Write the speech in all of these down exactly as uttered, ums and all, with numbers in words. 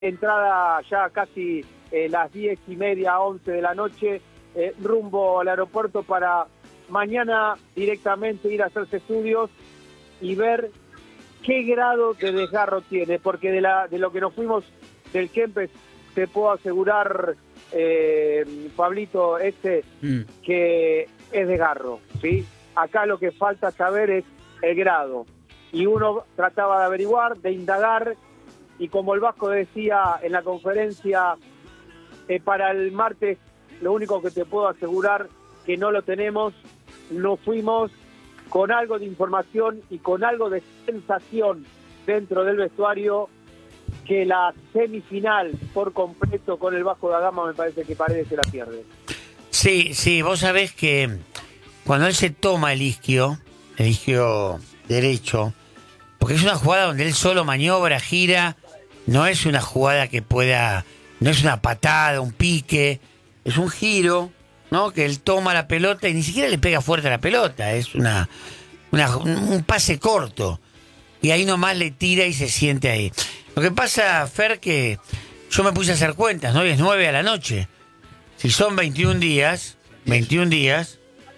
entrada ya casi eh, las diez y media, once de la noche, eh, rumbo al aeropuerto para mañana directamente ir a hacerse estudios y ver qué grado de desgarro tiene, porque de, la, de lo que nos fuimos del Kempes, te puedo asegurar, eh, Pablito, este, mm. que es desgarro, ¿sí? Acá lo que falta saber es el grado. Y uno trataba de averiguar, de indagar, y como el Vasco decía en la conferencia, eh, para el martes, lo único que te puedo asegurar que no lo tenemos, nos fuimos con algo de información y con algo de sensación dentro del vestuario, que la semifinal por completo con el Vasco da Gama me parece que Paredes se la pierde. Sí, sí, vos sabés que cuando él se toma el isquio, el isquio derecho, porque es una jugada donde él solo maniobra, gira, no es una jugada que pueda, no es una patada, un pique, es un giro, ¿no? Que él toma la pelota y ni siquiera le pega fuerte a la pelota, es una, una un pase corto, y ahí nomás le tira y se siente ahí. Lo que pasa, Fer, que yo me puse a hacer cuentas, ¿no? Y es nueve a la noche. Si son veintiún días, veintiún días,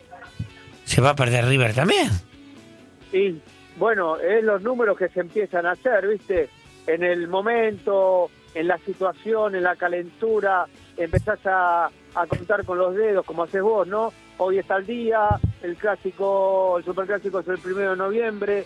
se va a perder River también. Y bueno, es los números que se empiezan a hacer, ¿viste? En el momento, en la situación, en la calentura, empezás a, a contar con los dedos, como haces vos, ¿no? Hoy está el día, el clásico, el superclásico es el primero de noviembre.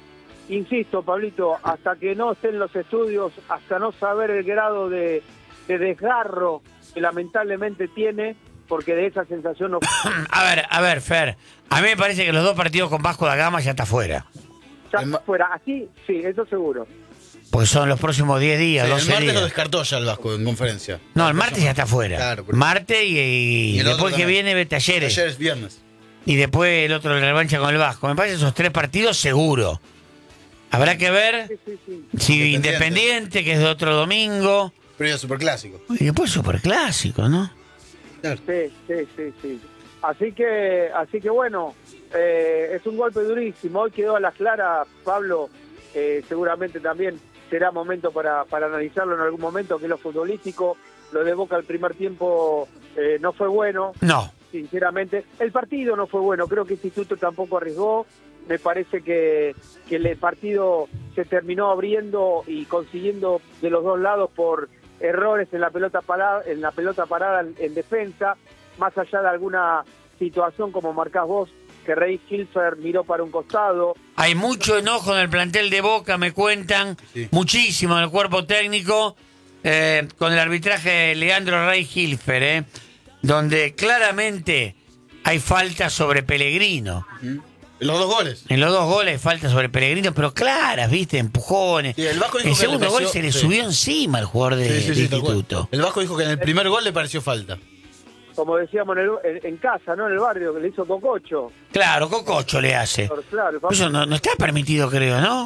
Insisto, Pablito, hasta que no estén los estudios, hasta no saber el grado de, de desgarro que lamentablemente tiene, porque de esa sensación no... A ver, a ver, Fer, a mí me parece que los dos partidos con Vasco da Gama ya está fuera. Ya está fuera, así, sí, eso seguro. Pues son los próximos diez días, sí, doce días. El martes días. lo descartó ya el Vasco en conferencia. No, el martes ya está fuera. Claro, pero... Martes y, y, y después que viene ve Talleres. Talleres viernes. Y después el otro, la revancha con el Vasco. Me parece esos tres partidos seguro. Habrá que ver sí, sí, sí. si Independiente. Independiente, que es de otro domingo. Pero ya superclásico. Y después superclásico, ¿no? Claro. Sí, sí, sí, sí. Así que, así que bueno, eh, es un golpe durísimo. Hoy quedó a las claras, Pablo, eh, seguramente también será momento para, para analizarlo en algún momento, que es lo futbolístico. Lo de Boca el primer tiempo eh, no fue bueno. No. Sinceramente. El partido no fue bueno. Creo que Instituto tampoco arriesgó. Me parece que, que el partido se terminó abriendo y consiguiendo de los dos lados por errores en la pelota parada, en la pelota parada en, en defensa, más allá de alguna situación como marcás vos, que Rey Hilfer miró para un costado. Hay mucho enojo en el plantel de Boca, me cuentan, sí. Muchísimo en el cuerpo técnico, eh, con el arbitraje de Leandro Rey Hilfer, eh, donde claramente hay falta sobre Pellegrino. Uh-huh. En los dos goles. En los dos goles falta sobre Pellegrino, pero claras, ¿viste? Empujones. Sí, el Vasco dijo el que segundo le pareció, gol se le sí. subió encima al jugador de, sí, sí, de sí, Instituto. El Vasco dijo que en el primer gol le pareció falta. Como decíamos en, el, en, en casa, ¿no? En el barrio, que le hizo Cococho. Claro, Cococho le hace. Claro, eso no, no está permitido, creo, ¿no?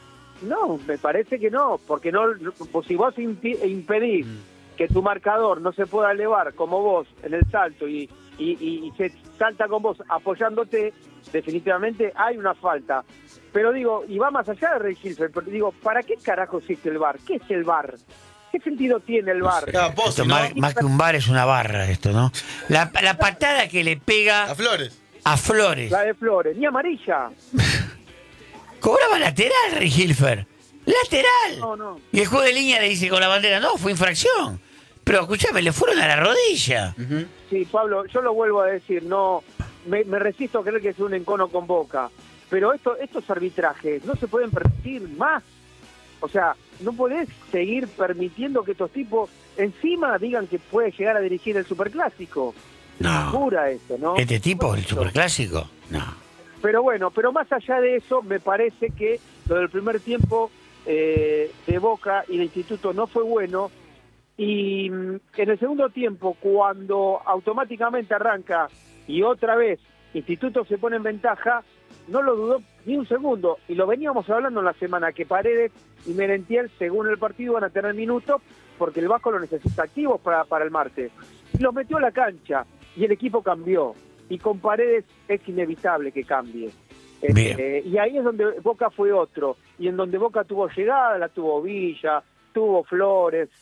No, me parece que no, porque no, pues si vos impi- impedís mm. que tu marcador no se pueda elevar como vos en el salto y, y, y, y se salta con vos apoyándote, definitivamente hay una falta. Pero digo, y va más allá de Rey Hilfer, pero digo, ¿para qué carajo existe el V A R? ¿Qué es el V A R? ¿Qué sentido tiene el V A R? No, vos, esto, ¿no? más, más que un V A R es una barra esto, ¿no? La, la patada que le pega... A Flores. A Flores. La de Flores, ni amarilla. Cobraba lateral Rey Hilfer. Lateral. No, no. Y el juego de línea le dice con la bandera, no, fue infracción. Pero escúchame, le fueron a la rodilla. Uh-huh. Sí, Pablo, yo lo vuelvo a decir, no, me, me resisto a creer que es un encono con Boca. Pero esto, estos arbitrajes no se pueden permitir más. O sea, no podés seguir permitiendo que estos tipos encima digan que puede llegar a dirigir el Superclásico. No. Pura eso, ¿no? ¿Este tipo, el Superclásico? No. Pero bueno, pero más allá de eso, me parece que lo del primer tiempo eh, de Boca y de Instituto no fue bueno. Y en el segundo tiempo, cuando automáticamente arranca y otra vez Instituto se pone en ventaja, no lo dudó ni un segundo. Y lo veníamos hablando en la semana, que Paredes y Merentiel, según el partido, van a tener minutos porque el Vasco lo necesita activos para, para el martes. Y los metió a la cancha y el equipo cambió. Y con Paredes es inevitable que cambie. Eh, y ahí es donde Boca fue otro. Y en donde Boca tuvo llegada, la tuvo Villa, estuvo Flores,